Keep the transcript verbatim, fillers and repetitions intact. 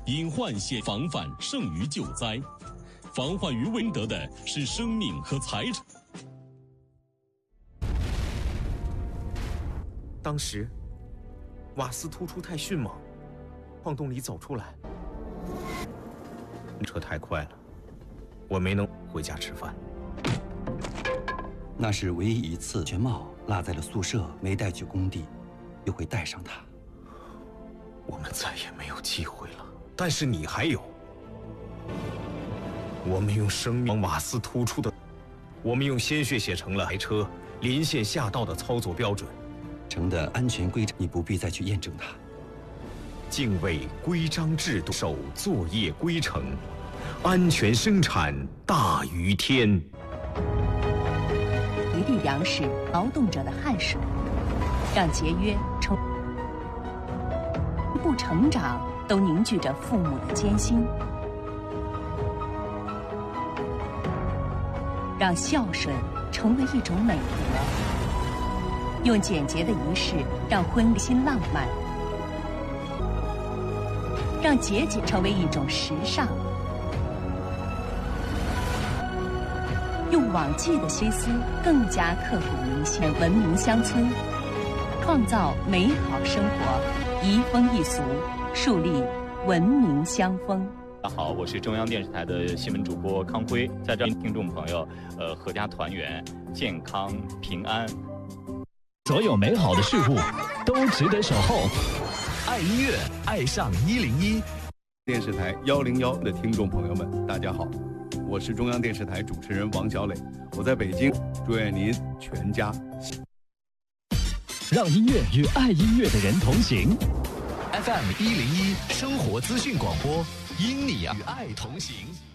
隐患险防范胜于救灾，防患于未得的是生命和财产。 当时，瓦斯突出太迅猛，矿洞里走出来，车太快了，我没能回家吃饭。 那是唯一一次全帽落在了宿舍，没带去工地，又会带上它。 我们再也没有机会了。但是你还有，我们用生命瓦斯突出的，我们用鲜血写成了开车临线下道的操作标准。 城的安全规章，你不必再去验证它。 敬畏规章制度，守作业规程，安全生产大于天。 一地粮食，劳动者的汗水，让节约成一步成长都凝聚着父母的艰辛，让孝顺成为一种美德。用简洁的仪式让婚礼新浪漫，让节俭成为一种时尚。用往季的心思更加刻骨铭心，文明乡村，创造美好生活，移风易俗，树立文明乡风。 大家好，我是中央电视台的新闻主播康辉，在这听众朋友，呃，阖家团圆，健康平安。 所有美好的事物都值得守候。爱音乐，爱上一零一。 电视台幺零幺的听众朋友们，大家好，我是中央电视台主持人王小磊，我在北京，祝愿您全家。 让音乐与爱音乐的人同行。F M 一零一生活资讯广播，因你与爱同行。